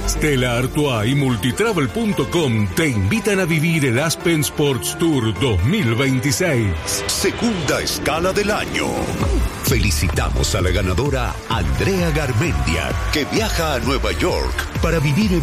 Stella Artois y Multitravel.com te invitan a vivir el Aspen Sports Tour 2026. Segunda escala del año. Felicitamos a la ganadora Andrea Garmendia, que viaja a Nueva York para vivir